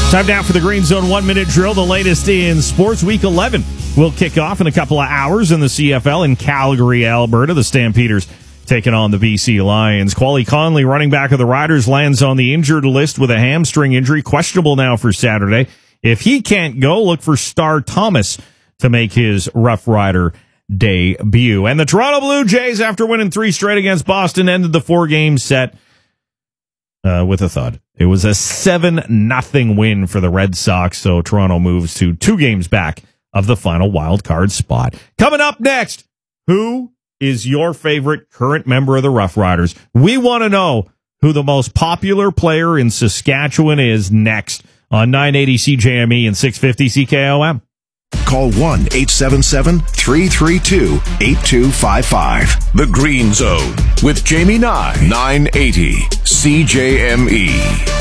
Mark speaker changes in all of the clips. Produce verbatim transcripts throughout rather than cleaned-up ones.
Speaker 1: Time now for the Green Zone one-minute drill, the latest in sports. Week eleven will kick off in a couple of hours in the C F L in Calgary, Alberta. The Stampeders taking on the B C Lions. Quali Conley, running back of the Riders, lands on the injured list with a hamstring injury, questionable now for Saturday. If he can't go, look for Star Thomas to make his Rough Rider debut. And the Toronto Blue Jays, after winning three straight against Boston, ended the four-game set uh, with a thud. It was a seven nothing win for the Red Sox, so Toronto moves to two games back of the final wild card spot. Coming up next, who is your favorite current member of the Rough Riders? We want to know who the most popular player in Saskatchewan is next on nine eighty C J M E and six fifty C K O M.
Speaker 2: Call one eight seven seven, three three two, eight two five five. The Green Zone with Jamie Nye, nine eighty C J M E.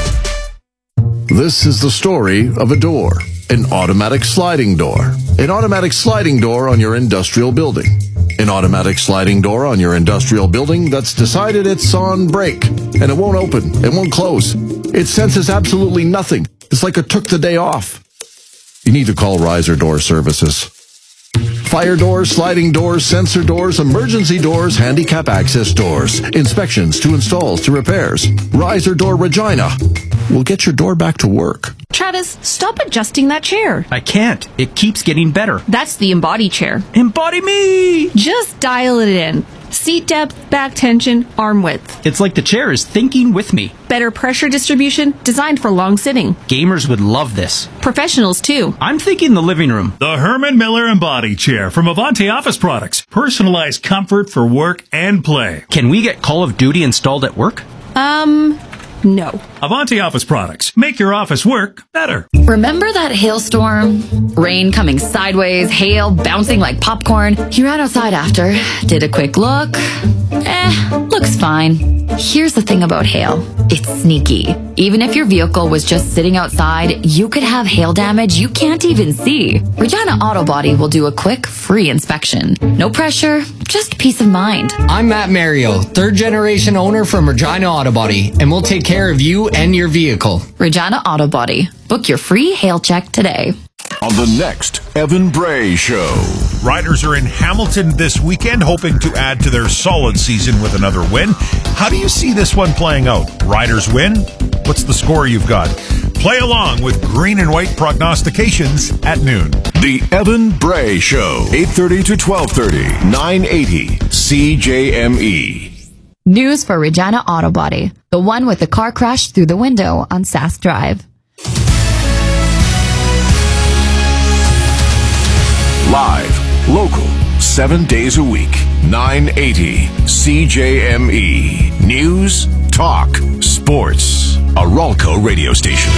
Speaker 2: This is the story of a door, an automatic sliding door. An automatic sliding door on your industrial building. An automatic sliding door on your industrial building that's decided it's on break, and it won't open, it won't close. It senses absolutely nothing. It's like it took the day off. You need to call Riser Door Services. Fire doors, sliding doors, sensor doors, emergency doors, handicap access doors, inspections to installs to repairs. Riser Door Regina will get your door back to work.
Speaker 3: Travis, stop adjusting that chair.
Speaker 4: I can't. It keeps getting better.
Speaker 3: That's the Embody chair.
Speaker 4: Embody me!
Speaker 3: Just dial it in. Seat depth, back tension, arm width.
Speaker 4: It's like the chair is thinking with me.
Speaker 3: Better pressure distribution, designed for long sitting.
Speaker 4: Gamers would love this.
Speaker 3: Professionals, too.
Speaker 4: I'm thinking the living room.
Speaker 5: The Herman Miller Embody Chair from Avanti Office Products. Personalized comfort for work and play.
Speaker 4: Can we get Call of Duty installed at work?
Speaker 3: Um... No.
Speaker 5: Avanti Office Products. Make your office work better.
Speaker 6: Remember that hailstorm? Rain coming sideways, hail bouncing like popcorn. He ran outside after, did a quick look. Eh, looks fine. Here's the thing about hail. It's sneaky. Even if your vehicle was just sitting outside, you could have hail damage you can't even see. Regina Auto Body will do a quick, free inspection. No pressure, just peace of mind.
Speaker 7: I'm Matt Mario, third generation owner from Regina Auto Body, and we'll take care of you and your vehicle.
Speaker 6: Regina Auto Body. Book your free hail check today.
Speaker 2: On the next Evan Bray Show.
Speaker 8: Riders are in Hamilton this weekend, hoping to add to their solid season with another win. How do you see this one playing out? Riders win? What's the score you've got? Play along with Green and White prognostications at noon.
Speaker 2: The Evan Bray Show, eight thirty to twelve thirty, nine eighty C J M E.
Speaker 6: News for Regina Auto Body, the one with the car crash through the window on Sask Drive.
Speaker 2: Live, local, seven days a week, nine eighty C J M E. News, talk, sports. A Ralco radio station.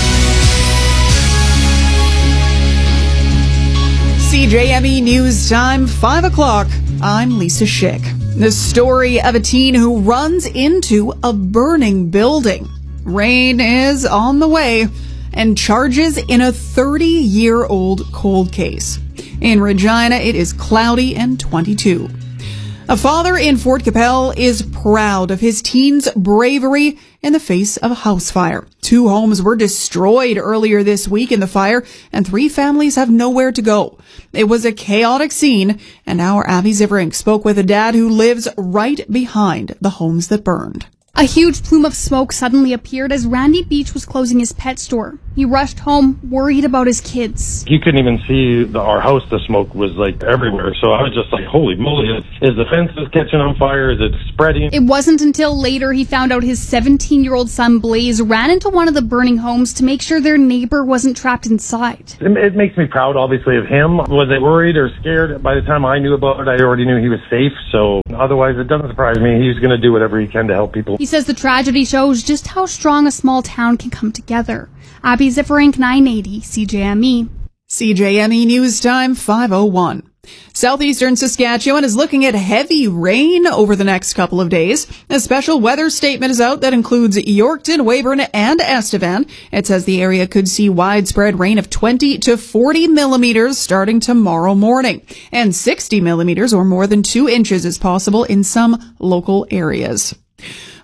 Speaker 9: C J M E News Time, five o'clock. I'm Lisa Schick. The story of a teen who runs into a burning building. Rain is on the way and charges in a thirty-year-old cold case. In Regina, it is cloudy and twenty-two. A father in Fort Capel is proud of his teen's bravery in the face of a house fire. Two homes were destroyed earlier this week in the fire, and three families have nowhere to go. It was a chaotic scene, and our Abby Ziverink spoke with a dad who lives right behind the homes that burned.
Speaker 10: A huge plume of smoke suddenly appeared as Randy Beach was closing his pet store. He rushed home, worried about his kids.
Speaker 11: You couldn't even see the, our house. The smoke was like everywhere. So I was just like, holy moly, is, is the fences catching on fire? Is it spreading?
Speaker 10: It wasn't until later he found out his seventeen-year-old son Blaze ran into one of the burning homes to make sure their neighbor wasn't trapped inside.
Speaker 11: It, it makes me proud, obviously, of him. Was I worried or scared? By the time I knew about it, I already knew he was safe. So otherwise, it doesn't surprise me. He's going to do whatever he can to help people.
Speaker 10: He says the tragedy shows just how strong a small town can come together. Abby Ziverink, nine eighty C J M E.
Speaker 9: C J M E News Time, five oh one. Southeastern Saskatchewan is looking at heavy rain over the next couple of days. A special weather statement is out that includes Yorkton, Weyburn, and Estevan. It says the area could see widespread rain of twenty to forty millimeters starting tomorrow morning. And sixty millimeters or more than two inches is possible in some local areas.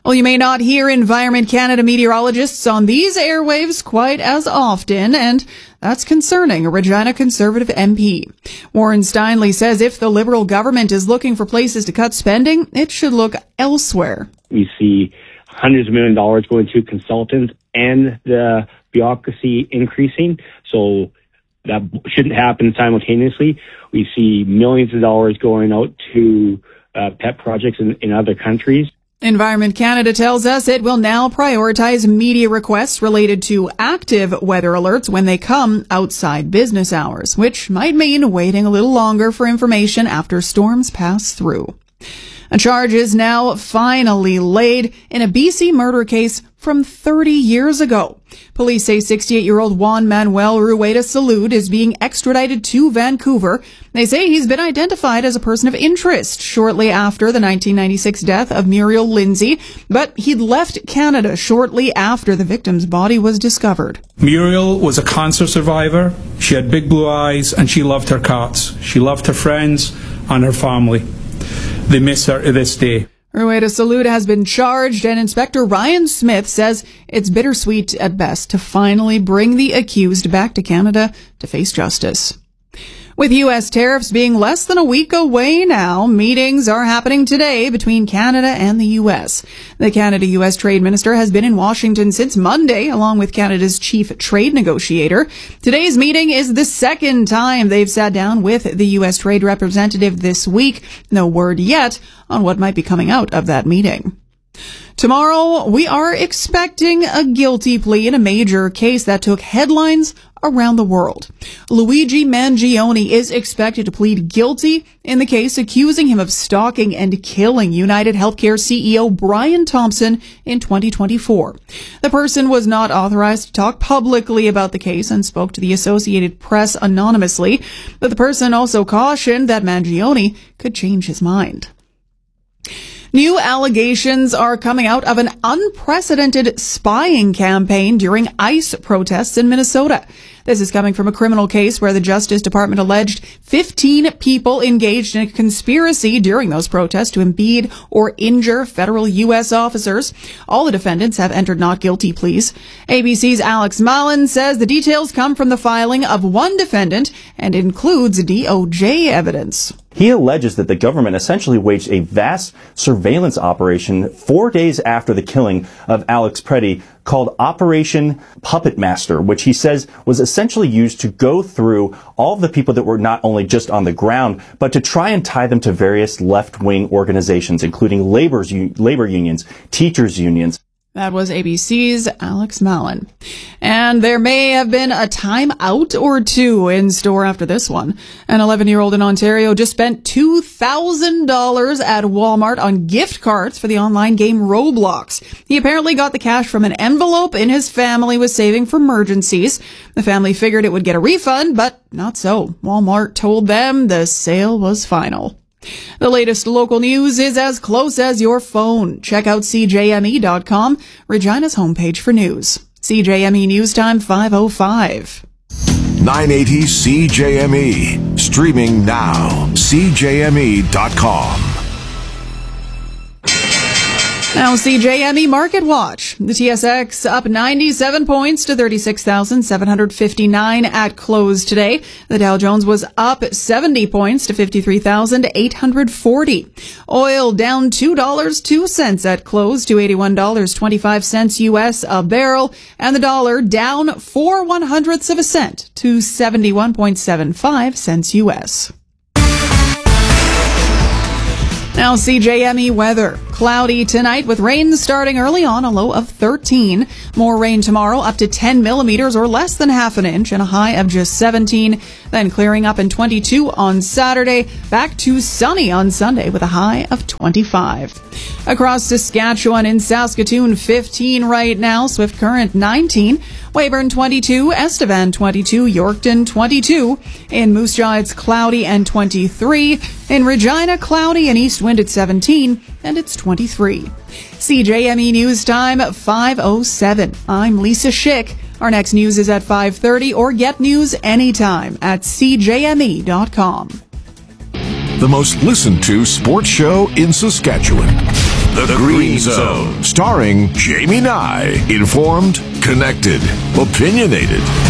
Speaker 9: Well, you may not hear Environment Canada meteorologists on these airwaves quite as often, and that's concerning, a Regina Conservative M P. Warren Steinley says if the Liberal government is looking for places to cut spending, it should look elsewhere.
Speaker 12: We see hundreds of million dollars going to consultants and the bureaucracy increasing, so that shouldn't happen simultaneously. We see millions of dollars going out to uh, pet projects in, in other countries.
Speaker 9: Environment Canada tells us it will now prioritize media requests related to active weather alerts when they come outside business hours, which might mean waiting a little longer for information after storms pass through. A charge is now finally laid in a B C murder case from thirty years ago. Police say sixty-eight-year-old Juan Manuel Rueda Salud is being extradited to Vancouver. They say he's been identified as a person of interest shortly after the nineteen ninety-six death of Muriel Lindsay, but he'd left Canada shortly after the victim's body was discovered.
Speaker 13: Muriel was a cancer survivor. She had big blue eyes and she loved her cats. She loved her friends and her family. They miss her to this day.
Speaker 9: Rueda Salud has been charged, and Inspector Ryan Smith says it's bittersweet at best to finally bring the accused back to Canada to face justice. With U S tariffs being less than a week away now, meetings are happening today between Canada and the U S. The Canada-U S Trade Minister has been in Washington since Monday, along with Canada's chief trade negotiator. Today's meeting is the second time they've sat down with the U S trade representative this week. No word yet on what might be coming out of that meeting. Tomorrow, we are expecting a guilty plea in a major case that took headlines around the world. Luigi Mangione is expected to plead guilty in the case accusing him of stalking and killing United Healthcare C E O Brian Thompson in twenty twenty-four. The person was not authorized to talk publicly about the case and spoke to the Associated Press anonymously, but the person also cautioned that Mangione could change his mind. New allegations are coming out of an unprecedented spying campaign during ICE protests in Minnesota. This is coming from a criminal case where the Justice Department alleged fifteen people engaged in a conspiracy during those protests to impede or injure federal U S officers. All the defendants have entered not guilty pleas. A B C's Alex Mallon says the details come from the filing of one defendant and includes D O J evidence.
Speaker 14: He alleges that the government essentially waged a vast surveillance operation four days after the killing of Alex Preddy called Operation Puppet Master, which he says was essentially used to go through all of the people that were not only just on the ground, but to try and tie them to various left-wing organizations, including labor's, labor unions, teachers' unions.
Speaker 9: That was A B C's Alex Mallon. And there may have been a timeout or two in store after this one. An eleven-year-old in Ontario just spent two thousand dollars at Walmart on gift cards for the online game Roblox. He apparently got the cash from an envelope in his family was saving for emergencies. The family figured it would get a refund, but not so. Walmart told them the sale was final. The latest local news is as close as your phone. Check out C J M E dot com, Regina's homepage for news. C J M E News Time five oh five.
Speaker 2: nine eighty C J M E. Streaming now. C J M E dot com.
Speaker 9: Now, C J M E Market Watch. The T S X up ninety-seven points to thirty-six thousand seven hundred fifty-nine at close today. The Dow Jones was up seventy points to fifty-three thousand eight hundred forty. Oil down two dollars and two cents at close to eighty-one dollars and twenty-five cents U S a barrel. And the dollar down four one hundredths of a cent to seventy-one point seven five cents U S. Now, C J M E weather. Cloudy tonight with rain starting early on, a low of thirteen. More rain tomorrow, up to ten millimeters or less than half an inch, and a high of just seventeen. Then clearing up in twenty-two on Saturday. Back to sunny on Sunday with a high of twenty-five. Across Saskatchewan, in Saskatoon, fifteen right now. Swift Current, nineteen. Weyburn, twenty-two. Estevan, twenty-two. Yorkton, twenty-two. In Moose Jaw, it's cloudy and twenty-three. In Regina, cloudy and east wind at seventeen, and it's twenty-three. C J M E News Time, five oh seven. I'm Lisa Schick. Our next news is at five thirty, or get news anytime at C J M E dot com.
Speaker 2: The most listened to sports show in Saskatchewan. The Green Zone, starring Jamie Nye. Informed, connected, opinionated.